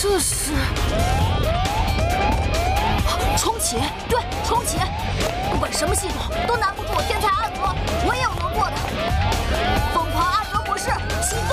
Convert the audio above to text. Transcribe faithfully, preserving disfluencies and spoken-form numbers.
这是重启，对，重启，不管什么系统都难不住我天才阿祖，我有。